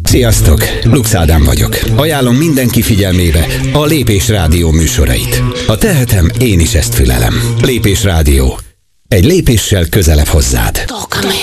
Sziasztok! Lux Ádám vagyok. Ajánlom mindenki figyelmébe a Lépés Rádió műsorait. Ha tehetem, én is ezt fülelem. Lépés Rádió. Egy lépéssel közelebb hozzád.